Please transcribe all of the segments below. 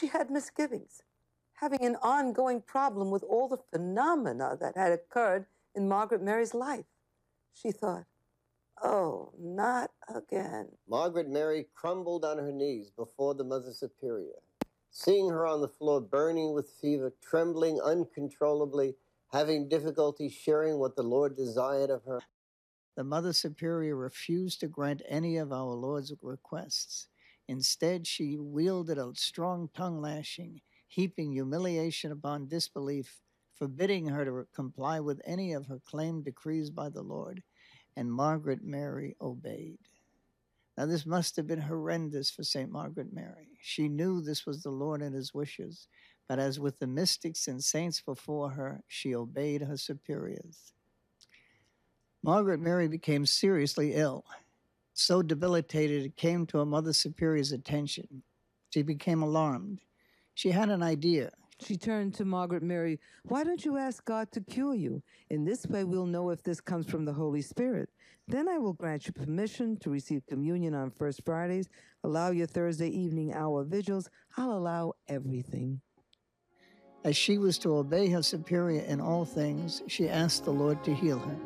she had misgivings, having an ongoing problem with all the phenomena that had occurred in Margaret Mary's life. She thought, oh, not again. Margaret Mary crumbled on her knees before the Mother Superior. Seeing her on the floor burning with fever, trembling uncontrollably, having difficulty sharing what the Lord desired of her, the Mother Superior refused to grant any of our Lord's requests. Instead, she wielded a strong tongue lashing, heaping humiliation upon disbelief, forbidding her to comply with any of her claimed decrees by the Lord, and Margaret Mary obeyed. Now, this must have been horrendous for St. Margaret Mary. She knew this was the Lord and his wishes, but as with the mystics and saints before her, she obeyed her superiors. Margaret Mary became seriously ill. So debilitated, it came to her Mother Superior's attention. She became alarmed. She had an idea. She turned to Margaret Mary. Why don't you ask God to cure you? In this way, we'll know if this comes from the Holy Spirit. Then I will grant you permission to receive communion on First Fridays, allow your Thursday evening hour vigils. I'll allow everything. As she was to obey her superior in all things, she asked the Lord to heal her.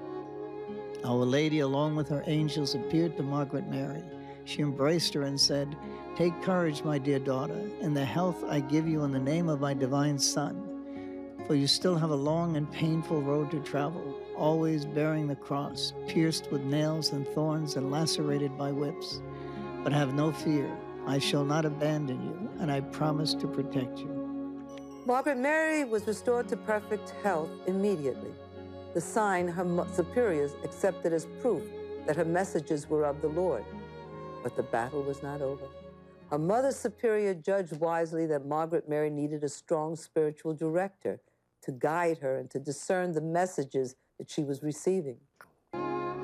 Our Lady, along with her angels, appeared to Margaret Mary. She embraced her and said, "Take courage, my dear daughter, in the health I give you in the name of my divine Son. For you still have a long and painful road to travel, always bearing the cross, pierced with nails and thorns and lacerated by whips. But have no fear, I shall not abandon you, and I promise to protect you." Margaret Mary was restored to perfect health immediately, the sign her superiors accepted as proof that her messages were of the Lord. But the battle was not over. Her Mother Superior judged wisely that Margaret Mary needed a strong spiritual director to guide her and to discern the messages that she was receiving.